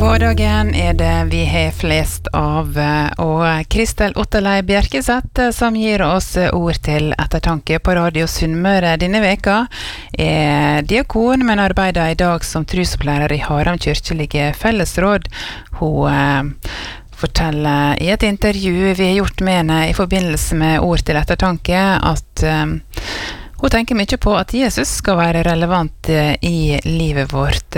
Hverdagen det vi har flest av, og Kristel Otterlei Bjerkeseth som gir oss ord til ettertanke på Radio Sunnmøre denne veka diakon, men arbeider I dag som troslærer I Haram kirkelige fellesråd. Hun forteller I et intervju vi har gjort med henne I forbindelse med ord til ettertanke at hun tenker mye på at Jesus skal være relevant I livet vårt